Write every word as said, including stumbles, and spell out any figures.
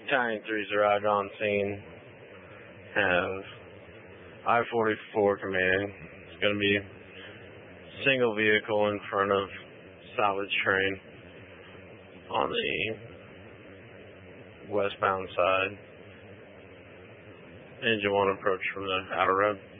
Battalion three's arrived on scene. Have I forty-four command. It's going to be single vehicle in front of salvage train on the westbound side. Engine one approach from the outer road.